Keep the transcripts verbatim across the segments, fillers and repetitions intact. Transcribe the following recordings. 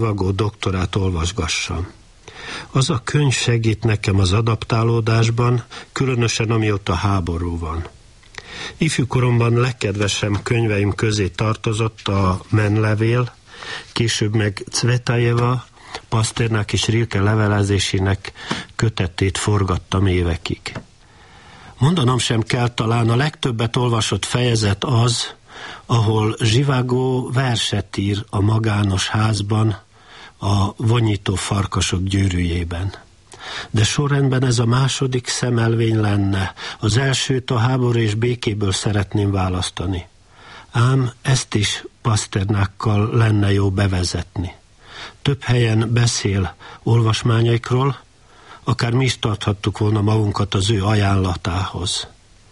Zsivago doktorát olvasgassam. Az a könyv segít nekem az adaptálódásban, különösen amióta háború van. Ifjú koromban legkedvesebb könyveim közé tartozott a Menlevél, később meg Cvetajeva, Pasternák és Rilke levelezésének kötetét forgattam évekig. Mondanom sem kell, talán a legtöbbet olvasott fejezet az, ahol Zsivago verset ír a magános házban, a vonyító farkasok gyűrűjében. De sorrendben ez a második szemelvény lenne, az elsőt a Háború és békéből szeretném választani. Ám ezt is Pasternákkal lenne jó bevezetni. Több helyen beszél olvasmányaikról, akár mi is tarthattuk volna magunkat az ő ajánlatához.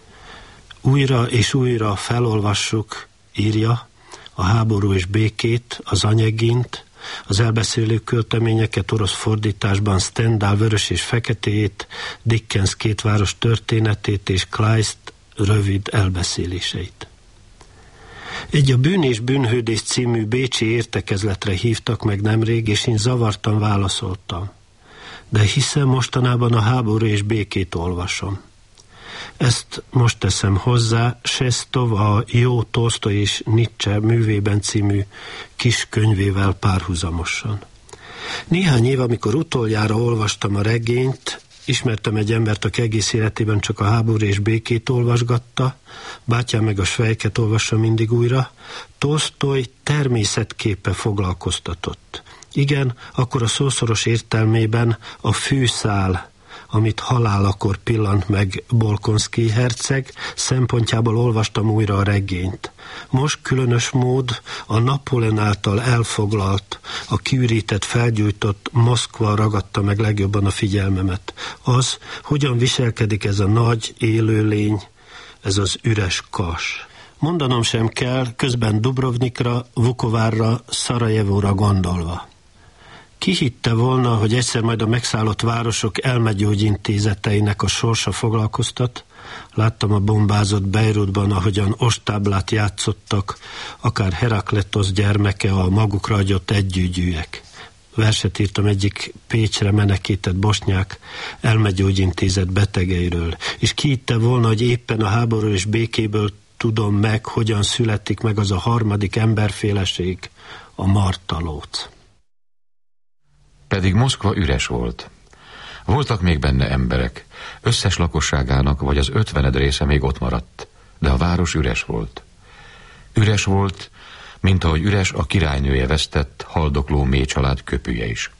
Újra és újra felolvassuk, írja, a Háború és békét, az Anyegint, az elbeszélő költeményeket orosz fordításban, Stendhal Vörös és feketéjét, Dickens Két város történetét és Kleist rövid elbeszéléseit. Egy a Bűn és bűnhődés című bécsi értekezletre hívtak meg nemrég, és én zavartan válaszoltam. De hiszem mostanában a Háború és békét olvasom. Ezt most teszem hozzá Sestov a Jó Tolsztoj és Nietzsche művében című kis könyvével párhuzamosan. Néhány év, amikor utoljára olvastam a regényt, ismertem egy embert, aki egész életében csak a Háború és békét olvasgatta, bátyám meg a Svejket olvassa mindig újra. Tolsztoj természetképpe foglalkoztatott. Igen, akkor a szószoros értelmében a fűszál, amit halálakor pillant meg Bolkonszky herceg, szempontjából olvastam újra a regényt. Most különös mód a Napóleon által elfoglalt, a kiürített, felgyújtott Moszkva ragadta meg legjobban a figyelmemet. Az, hogyan viselkedik ez a nagy élőlény, ez az üres kas. Mondanom sem kell, közben Dubrovnikra, Vukovárra, Szarajevóra gondolva. Ki hitte volna, hogy egyszer majd a megszállott városok elmegyógyintézeteinek a sorsa foglalkoztat? Láttam a bombázott Beirutban, ahogyan ostáblát játszottak, akár Herakletosz gyermeke, a magukra adott együgyűek. Verset írtam egyik Pécsre menekített bosnyák elmegyógyintézet betegeiről. És ki hitte volna, hogy éppen a Háború és békéből tudom meg, hogyan születik meg az a harmadik emberféleség, a martalóc. Pedig Moszkva üres volt. Voltak még benne emberek, összes lakosságának vagy az ötvened része még ott maradt, de a város üres volt. Üres volt, mint ahogy üres a királynője vesztett, haldokló méh család köpüje is.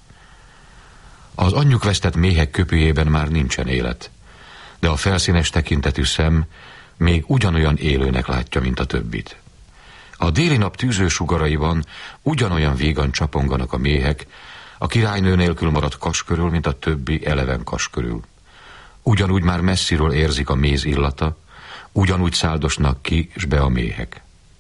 Az anyjuk vesztett méhek köpüjében már nincsen élet, de a felszínes tekintetű szem még ugyanolyan élőnek látja, mint a többit. A déli nap tűző sugaraiban ugyanolyan vígan csaponganak a méhek, a királynő nélkül maradt kas körül, mint a többi eleven kas körül. Ugyanúgy már messziről érzik a méz illata, ugyanúgy száldosnak ki és be a méhek.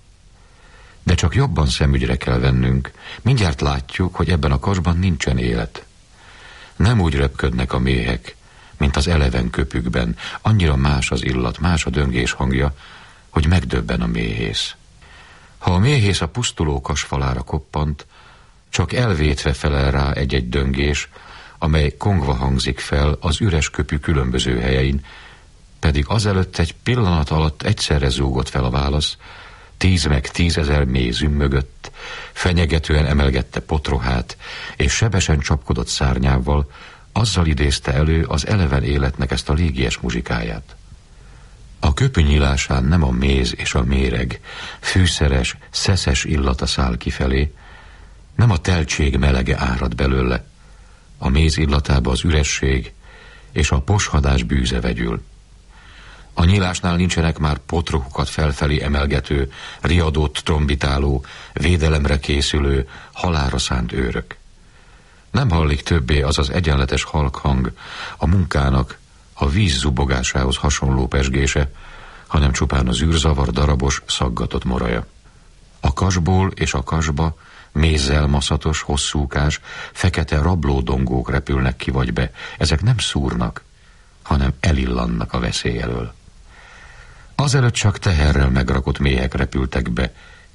De csak jobban szemügyre kell vennünk, mindjárt látjuk, hogy ebben a kasban nincsen élet. Nem úgy röpködnek a méhek, mint az eleven köpükben, annyira más az illat, más a döngés hangja, hogy megdöbben a méhész. Ha a méhész a pusztuló kas falára koppant, csak elvétve felel rá egy-egy döngés, amely kongva hangzik fel az üres köpű különböző helyein, pedig azelőtt egy pillanat alatt egyszerre zúgott fel a válasz, tíz meg tízezer méh zümmögött, fenyegetően emelgette potrohát, és sebesen csapkodott szárnyával, azzal idézte elő az eleven életnek ezt a légies muzsikáját. A köpű nyílásán nem a méz és a méreg, fűszeres, szeszes illata száll kifelé, nem a teltség melege árad belőle, a méz illatába az üresség és a poshadás bűze vegyül. A nyílásnál nincsenek már potrohukat felfelé emelgető, riadót trombitáló, védelemre készülő, halálra szánt őrök. Nem hallik többé az az egyenletes halkhang, a munkának, a víz zubogásához hasonló pezsgése, hanem csupán az űrzavar darabos, szaggatott moraja. A kasból és a kasba mézzel maszatos, hosszúkás, fekete rablódongók repülnek ki vagy be. Ezek nem szúrnak, hanem elillannak a veszély elől. Azelőtt csak teherrel megrakott méhek repültek be,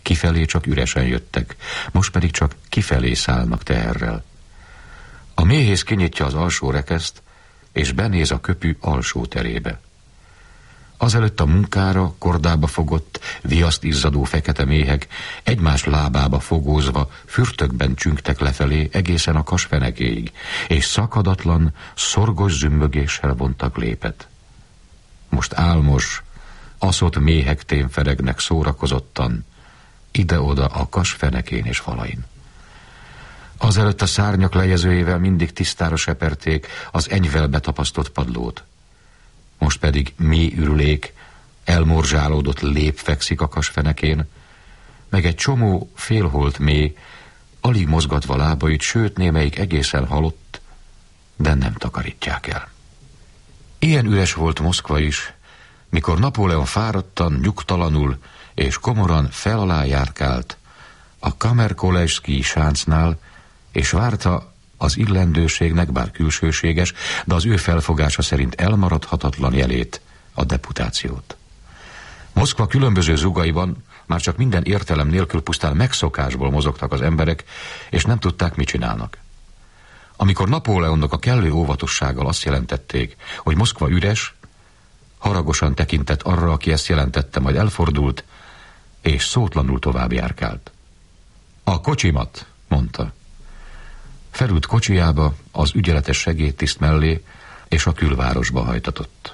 Kifelé csak üresen jöttek, most pedig csak kifelé szállnak teherrel. A méhész kinyitja az alsó rekeszt, és benéz a köpű alsó terébe. Azelőtt a munkára, kordába fogott, viaszt izzadó fekete méhek egymás lábába fogózva fürtökben csüngtek lefelé egészen a kasfenekéig, és szakadatlan, szorgos zümmögéssel vontak lépet. Most álmos, aszott méhek témferegnek szórakozottan, ide-oda a kasfenekén és falain. Azelőtt a szárnyak lejezőjével mindig tisztára seperték az enyvel betapasztott padlót. Most pedig mély ürülék, elmorzsálódott lép fekszik a kasfenekén, meg egy csomó félholt mély, alig mozgatva lábait, sőt némelyik egészen halott, de nem takarítják el. Ilyen üres volt Moszkva is, mikor Napóleon fáradtan, nyugtalanul és komoran fel alá járkált a Kamerkolejszkij sáncnál, és várta az illendőségnek, bár külsőséges, de az ő felfogása szerint elmaradhatatlan jelét, a deputációt. Moszkva különböző zugaiban már csak minden értelem nélkül pusztán megszokásból mozogtak az emberek, és nem tudták, mit csinálnak. Amikor Napóleonnak a kellő óvatossággal azt jelentették, hogy Moszkva üres, haragosan tekintett arra, aki ezt jelentette, majd elfordult, és szótlanul tovább járkált. A kocsimat, mondta. Felült kocsijába, az ügyeletes segédtiszt mellé, és a külvárosba hajtatott.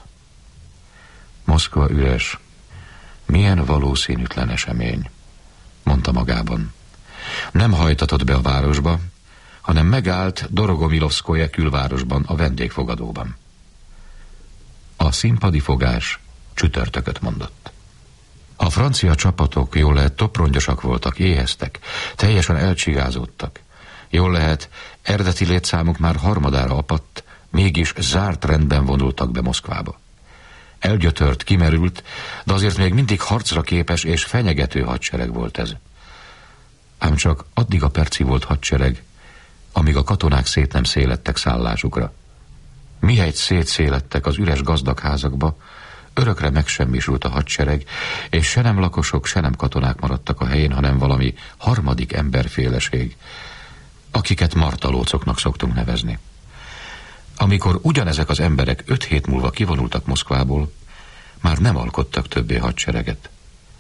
Moszkva üres. Milyen valószínűtlen esemény, mondta magában. Nem hajtatott be a városba, hanem megállt Dorogomilovszkoje külvárosban, a vendégfogadóban. A színpadi fogás csütörtököt mondott. A francia csapatok jól lehet toprongyosak voltak, éheztek, teljesen elcsigázódtak. Jól lehet, eredeti létszámuk már harmadára apadt, mégis zárt rendben vonultak be Moszkvába. Elgyötört, kimerült, de azért még mindig harcra képes és fenyegető hadsereg volt ez. Ám csak addig a percig volt hadsereg, amíg a katonák szét nem szélettek szállásukra. Mihelyt szétszélettek az üres gazdagházakba, örökre megsemmisült a hadsereg, és se nem lakosok, se nem katonák maradtak a helyén, hanem valami harmadik emberféleség, akiket martalócoknak szoktunk nevezni. Amikor ugyanezek az emberek öt hét múlva kivonultak Moszkvából, már nem alkottak többé hadsereget.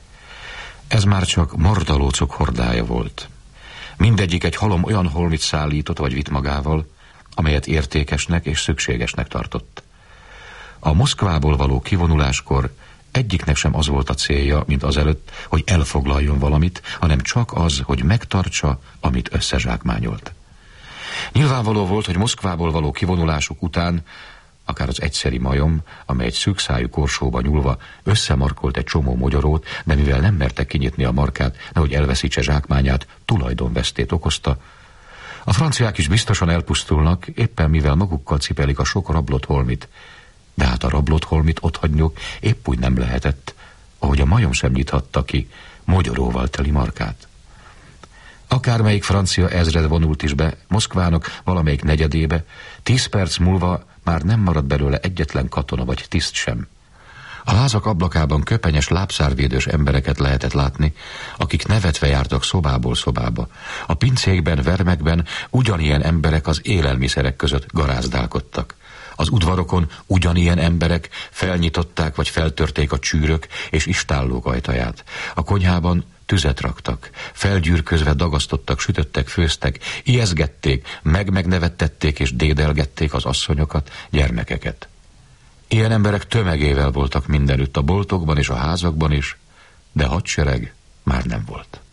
Ez már csak martalócok hordája volt. Mindegyik egy halom olyan holmit szállított vagy vitt magával, amelyet értékesnek és szükségesnek tartott. A Moszkvából való kivonuláskor egyiknek sem az volt a célja, mint azelőtt, hogy elfoglaljon valamit, hanem csak az, hogy megtartsa, amit összezsákmányolt. Nyilvánvaló volt, hogy Moszkvából való kivonulásuk után, akár az egyszeri majom, amely egy szűkszájú korsóba nyúlva összemarkolt egy csomó mogyorót, de mivel nem merte kinyitni a markát, nehogy elveszítse zsákmányát, tulajdonvesztét okozta. A franciák is biztosan elpusztulnak, éppen mivel magukkal cipelik a sok rablott holmit, de hát a rablott holmit otthagyniuk épp úgy nem lehetett, ahogy a majom sem nyithatta ki mogyoróval teli markát. Akármelyik francia ezred vonult is be Moszkvának valamelyik negyedébe, tíz perc múlva már nem maradt belőle egyetlen katona vagy tiszt sem. A házak ablakában köpenyes lábszárvédős embereket lehetett látni, akik nevetve jártak szobából szobába. A pincékben, vermekben ugyanilyen emberek az élelmiszerek között garázdálkodtak. Az udvarokon ugyanilyen emberek felnyitották vagy feltörték a csűrök és istállók ajtaját. A konyhában tüzet raktak, felgyűrközve dagasztottak, sütöttek, főztek, ijeszgették, meg-megnevettették és dédelgették az asszonyokat, gyermekeket. Ilyen emberek tömegével voltak mindenütt, a boltokban és a házakban is, de hadsereg már nem volt.